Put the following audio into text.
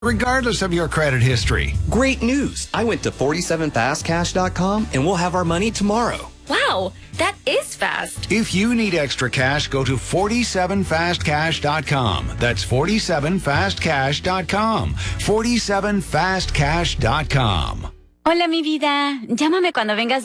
regardless of your credit history. Great news. I went to 47fastcash.com and we'll have our money tomorrow. Wow, that is fast. If you need extra cash, go to 47fastcash.com. That's 47fastcash.com. 47fastcash.com. Hola, mi vida. Llámame cuando vengas